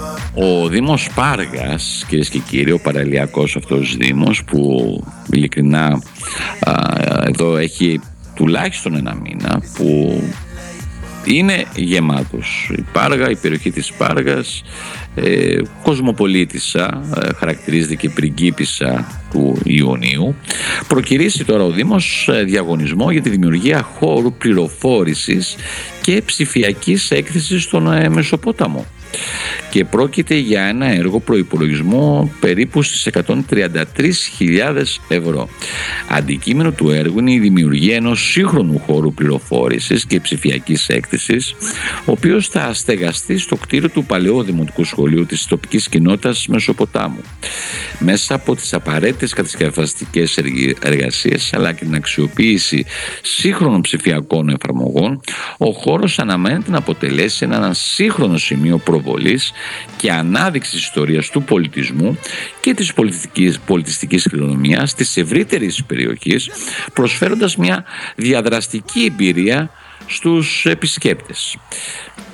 Ο Δήμος Πάργας, κυρίες και κύριοι, ο παραλιακός αυτός Δήμος, που ειλικρινά εδώ έχει τουλάχιστον ένα μήνα που είναι γεμάτος. Η Πάργα, η περιοχή της Πάργας, κοσμοπολίτισσα, χαρακτηρίζεται και πριγκίπισσα του Ιωνίου. Προκυρήσει τώρα ο Δήμος διαγωνισμό για τη δημιουργία χώρου πληροφόρησης και ψηφιακής έκθεσης στον Μεσοπόταμο. Και πρόκειται για ένα έργο προϋπολογισμό περίπου στις 133.000 ευρώ. Αντικείμενο του έργου είναι η δημιουργία ενός σύγχρονου χώρου πληροφόρησης και ψηφιακής έκθεσης, ο οποίος θα στεγαστεί στο κτίριο του παλαιού Δημοτικού Σχολείου της τοπικής κοινότητας Μεσοποτάμου. Μέσα από τις απαραίτητες κατασκευαστικές εργασίες αλλά και την αξιοποίηση σύγχρονων ψηφιακών εφαρμογών, ο χώρος αναμένεται να αποτελέσει ένα σύγχρονο σημείο προβολής και ανάδειξης ιστορίας του πολιτισμού και της πολιτιστικής κληρονομιάς της ευρύτερης περιοχής, προσφέροντας μια διαδραστική εμπειρία στους επισκέπτες.